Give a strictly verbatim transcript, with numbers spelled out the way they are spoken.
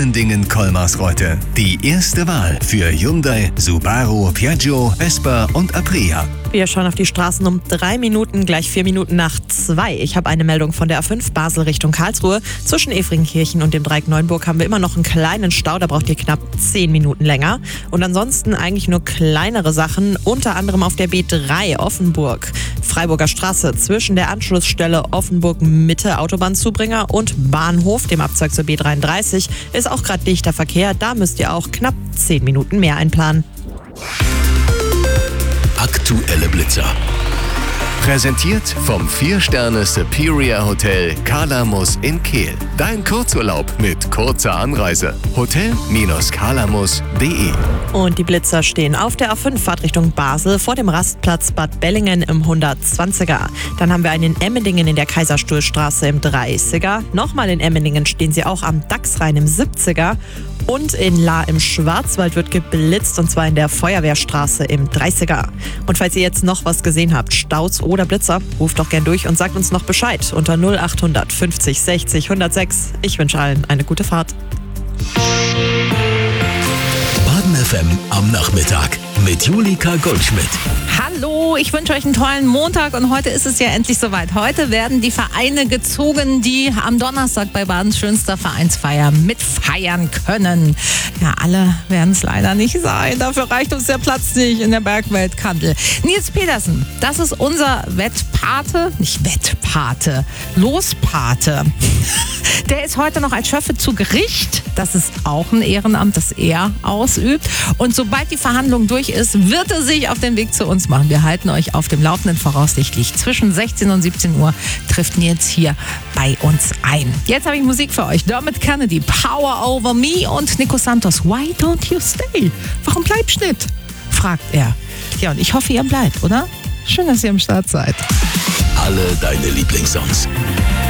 Emmendingen-Colmersreute. Die erste Wahl für Hyundai, Subaru, Piaggio, Vespa und Aprilia. Wir schauen auf die Straßen um drei Minuten, gleich vier Minuten nach zwei. Ich habe eine Meldung von der A fünf Basel Richtung Karlsruhe. Zwischen Efringkirchen und dem Dreieck Neuenburg haben wir immer noch einen kleinen Stau. Da braucht ihr knapp zehn Minuten länger. Und ansonsten eigentlich nur kleinere Sachen, unter anderem auf der B drei Offenburg. Freiburger Straße zwischen der Anschlussstelle Offenburg-Mitte Autobahnzubringer und Bahnhof, dem Abzweig zur B dreiunddreißig, ist auch gerade dichter Verkehr. Da müsst ihr auch knapp zehn Minuten mehr einplanen. Aktuelle Blitzer. Präsentiert vom vier Sterne Superior Hotel Kalamus in Kehl. Dein Kurzurlaub mit kurzer Anreise. hotel Kalamus punkt de. Und die Blitzer stehen auf der A fünf Fahrtrichtung Basel vor dem Rastplatz Bad Bellingen im hundertzwanziger. Dann haben wir einen in Emmendingen in der Kaiserstuhlstraße im dreißiger. Nochmal in Emmendingen stehen sie auch am Dachsrhein im siebziger. Und in Lahr im Schwarzwald wird geblitzt, und zwar in der Feuerwehrstraße im dreißiger. Und falls ihr jetzt noch was gesehen habt, Staus oder Blitzer, ruft doch gern durch und sagt uns noch Bescheid unter null achthundert fünfzig sechzig hundertsechs. Ich wünsche allen eine gute Fahrt. Baden F M am Nachmittag mit Julika Goldschmidt. Hallo, ich wünsche euch einen tollen Montag und heute ist es ja endlich soweit. Heute werden die Vereine gezogen, die am Donnerstag bei Badens schönster Vereinsfeier mitfeiern können. Ja, alle werden es leider nicht sein. Dafür reicht uns der Platz nicht in der Bergweltkandel. Nils Petersen, das ist unser Wettpate, nicht Wettpate, Lospate. Der ist heute noch als Schöffe zu Gericht. Das ist auch ein Ehrenamt, das er ausübt. Und sobald die Verhandlung durch ist, wird er sich auf den Weg zu uns machen. Wir halten euch auf dem Laufenden. Voraussichtlich zwischen sechzehn und siebzehn Uhr trifft Nils hier bei uns ein. Jetzt habe ich Musik für euch. Dermot Kennedy, Power Over Me, und Nico Santos, Why Don't You Stay? Warum bleibst du nicht? Fragt er. Ja, und ich hoffe, ihr bleibt, oder? Schön, dass ihr am Start seid. Alle deine Lieblingssongs.